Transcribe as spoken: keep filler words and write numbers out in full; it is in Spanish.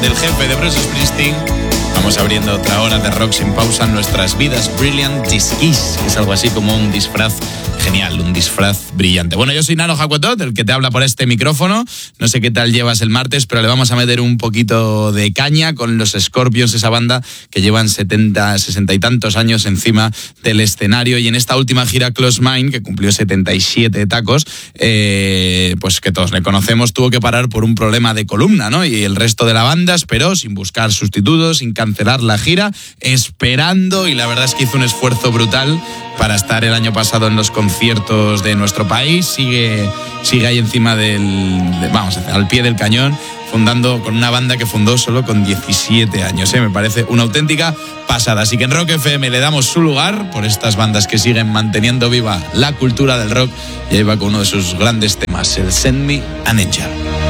del jefe de Bruce Springsteen. Vamos abriendo otra hora de rock sin pausa en nuestras vidas. Brilliant Disguise, que es algo así como un disfraz genial, un disfraz brillante. Bueno, yo soy Nano Jacotot, el que te habla por este micrófono. No sé qué tal llevas el martes, pero le vamos a meter un poquito de caña con los Scorpions, esa banda que llevan setenta, sesenta y tantos años encima del escenario. Y en esta última gira Close Mind, que cumplió setenta y siete tacos, eh, pues que todos le conocemos, tuvo que parar por un problema de columna, ¿no? Y el resto de la banda esperó sin buscar sustitutos, sin cancelar la gira, esperando, y la verdad es que hizo un esfuerzo brutal para estar el año pasado en los conciertos de nuestro país. Sigue, sigue ahí encima del, de, vamos, al pie del cañón, fundando con una banda que fundó solo con diecisiete años, ¿eh? Me parece una auténtica pasada. Así que en Rock F M le damos su lugar por estas bandas que siguen manteniendo viva la cultura del rock, y ahí va con uno de sus grandes temas, el Send Me an Angel.